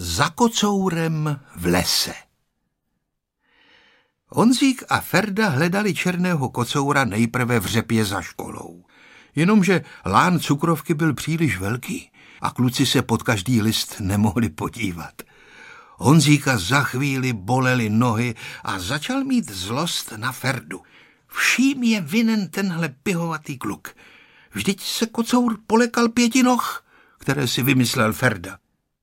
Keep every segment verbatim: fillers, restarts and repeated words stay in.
Za kocourem v lese. Honzík a Ferda hledali černého kocoura nejprve v řepě za školou. Jenomže lán cukrovky byl příliš velký a kluci se pod každý list nemohli podívat. Honzíka za chvíli bolely nohy a začal mít zlost na Ferdu. Vším je vinen tenhle pihovatý kluk. Vždyť se kocour polekal pěti noh, které si vymyslel Ferda.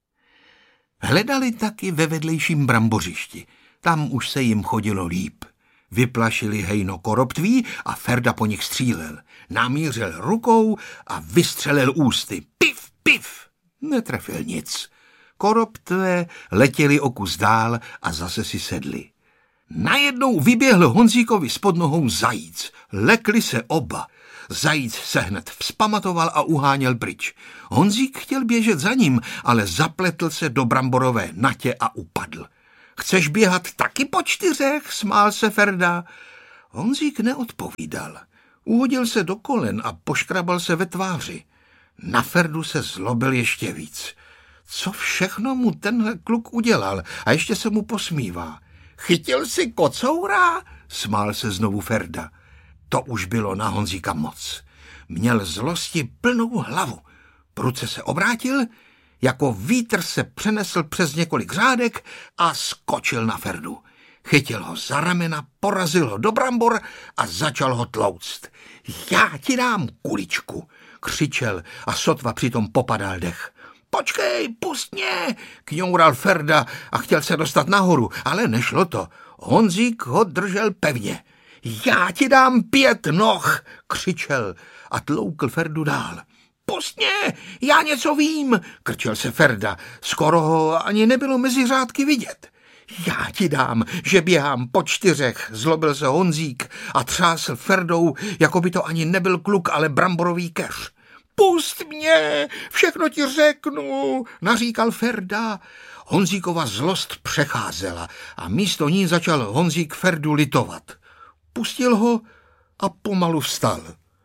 Hledali taky ve vedlejším brambořišti. Tam už se jim chodilo líp. Vyplašili hejno koroptví a Ferda po nich střílel. Namířil rukou a vystřelil ústy. Pif, pif! Netrefil nic. Koroptvé letěli o kus dál a zase si sedli. Najednou vyběhl Honzíkovi spod nohou zajíc. Lekli se oba. Zajíc se hned vzpamatoval a uháněl pryč. Honzík chtěl běžet za ním, ale zapletl se do bramborové natě a upadl. Chceš běhat taky po čtyřech? Smál se Ferda. Honzík neodpovídal. Uhodil se do kolen a poškrabal se ve tváři. Na Ferdu se zlobil ještě víc. Co všechno mu tenhle kluk udělal a ještě se mu posmívá. Chytil si kocoura? Smál se znovu Ferda. To už bylo na Honzíka moc. Měl zlosti plnou hlavu. Prudce se obrátil, jako vítr se přenesl přes několik řádek a skočil na Ferdu. Chytil ho za ramena, porazil ho do brambor a začal ho tlouct. Já ti dám kuličku, křičel a sotva přitom popadal dech. Počkej, pust mě, kňoural Ferda a chtěl se dostat nahoru, ale nešlo to. Honzík ho držel pevně. Já ti dám pět noh, křičel a tloukl Ferdu dál. Pust mě, já něco vím, krčel se Ferda. Skoro ho ani nebylo mezi řádky vidět. Já ti dám, že běhám po čtyřech, zlobil se Honzík a třásl Ferdou, jako by to ani nebyl kluk, ale bramborový keř. Pust mě, všechno ti řeknu, naříkal Ferda. Honzíkova zlost přecházela a místo ní začal Honzík Ferdu litovat. Pustil ho a pomalu vstal.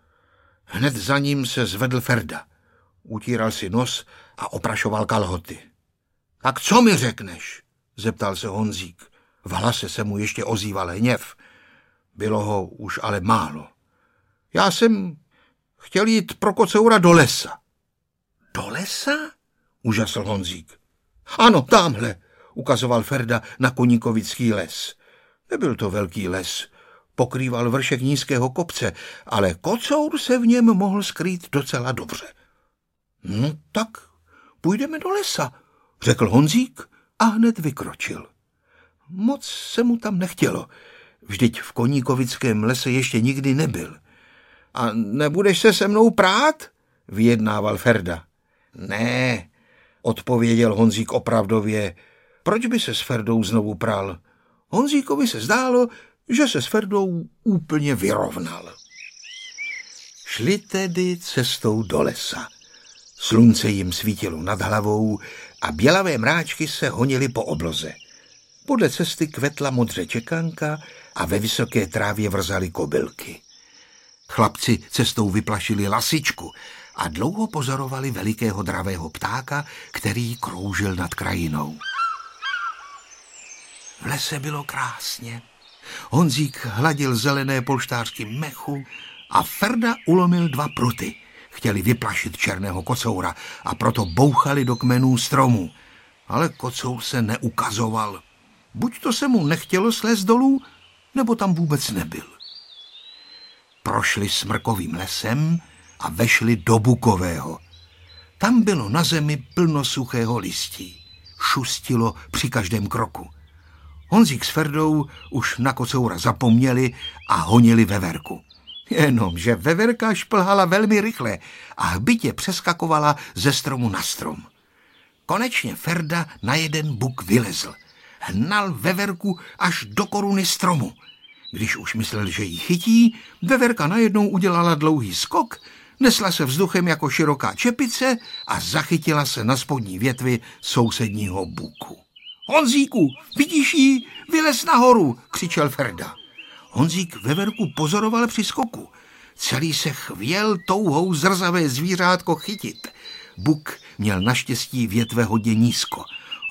Hned za ním se zvedl Ferda. Utíral si nos a oprašoval kalhoty. Tak co mi řekneš? Zeptal se Honzík. V hlase se mu ještě ozýval hněv. Bylo ho už ale málo. Já jsem chtěl jít pro kocoura do lesa. Do lesa? Užasl Honzík. Ano, tamhle, ukazoval Ferda na Koníkovický les. Nebyl to velký les. Pokrýval vršek nízkého kopce, ale kocour se v něm mohl skrýt docela dobře. No tak půjdeme do lesa, řekl Honzík a hned vykročil. Moc se mu tam nechtělo, vždyť v Koníkovickém lese ještě nikdy nebyl. A nebudeš se se mnou prát? Vyjednával Ferda. Ne, odpověděl Honzík opravdově. Proč by se s Ferdou znovu pral? Honzíkovi se zdálo, že se s Ferdou úplně vyrovnal. Šli tedy cestou do lesa. Slunce jim svítilo nad hlavou a bělavé mráčky se honily po obloze. Podle cesty kvetla modře čekanka a ve vysoké trávě vrzaly kobylky. Chlapci cestou vyplašili lasičku a dlouho pozorovali velikého dravého ptáka, který kroužil nad krajinou. V lese bylo krásně. Honzík hladil zelené polštářky mechu a Ferda ulomil dva pruty. Chtěli vyplašit černého kocoura a proto bouchali do kmenů stromů. Ale kocour se neukazoval. Buď to se mu nechtělo slézt dolů, nebo tam vůbec nebyl. Prošli smrkovým lesem a vešli do bukového. Tam bylo na zemi plno suchého listí. Šustilo při každém kroku. Honzík s Ferdou už na kocoura zapomněli a honili veverku. Jenomže veverka šplhala velmi rychle a hbitě přeskakovala ze stromu na strom. Konečně Ferda na jeden buk vylezl. Hnal veverku až do koruny stromu. Když už myslel, že ji chytí, veverka najednou udělala dlouhý skok, nesla se vzduchem jako široká čepice a zachytila se na spodní větvi sousedního buku. Honzíku, vidíš ji? Vylez nahoru, křičel Ferda. Honzík veverku pozoroval při skoku. Celý se chvěl touhou zrzavé zvířátko chytit. Buk měl naštěstí větve hodně nízko.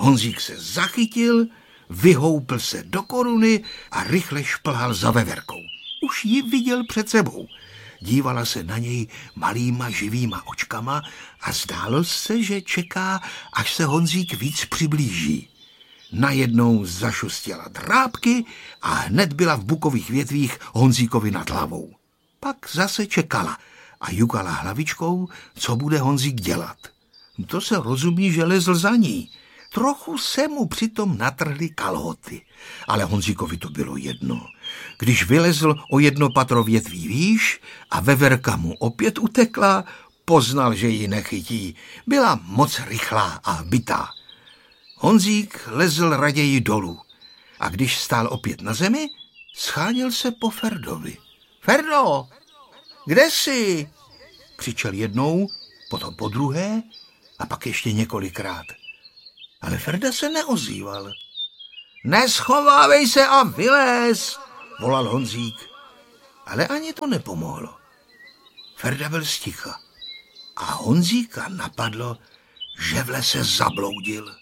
Honzík se zachytil, vyhoupl se do koruny a rychle šplhal za veverkou. Už ji viděl před sebou. Dívala se na něj malýma živýma očkama a zdálo se, že čeká, až se Honzík víc přiblíží. Najednou zašustěla drápky a hned byla v bukových větvích Honzíkovi nad hlavou. Pak zase čekala a jukala hlavičkou, co bude Honzík dělat. To se rozumí, že lezl za ní. Trochu se mu přitom natrhly kalhoty, ale Honzíkovi to bylo jedno. Když vylezl o jedno patro větví výš a veverka mu opět utekla, poznal, že ji nechytí. Byla moc rychlá a hbitá. Honzík lezl raději dolů a když stál opět na zemi, scháněl se po Ferdovi. Ferdo, kde jsi? Křičel jednou, potom po druhé a pak ještě několikrát. Ale Ferda se neozýval. Neschovávej se a vylez, volal Honzík. Ale ani to nepomohlo. Ferda byl sticha a Honzíka napadlo, že v lese zabloudil.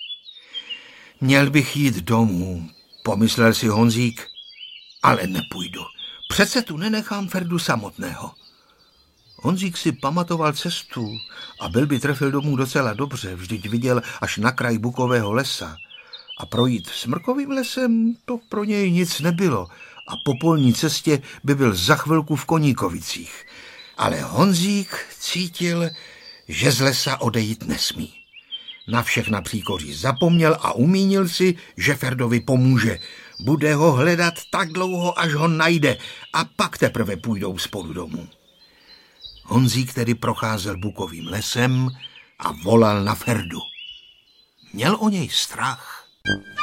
Měl bych jít domů, pomyslel si Honzík, ale nepůjdu. Přece tu nenechám Ferdu samotného. Honzík si pamatoval cestu a byl by trefil domů docela dobře, vždyť viděl až na kraj bukového lesa. A projít smrkovým lesem to pro něj nic nebylo a po polní cestě by byl za chvilku v Koníkovicích. Ale Honzík cítil, že z lesa odejít nesmí. Na všechna příkoří zapomněl a umínil si, že Ferdovi pomůže. Bude ho hledat tak dlouho, až ho najde a pak teprve půjdou spolu domů. Honzík tedy procházel bukovým lesem a volal na Ferdu. Měl o něj strach.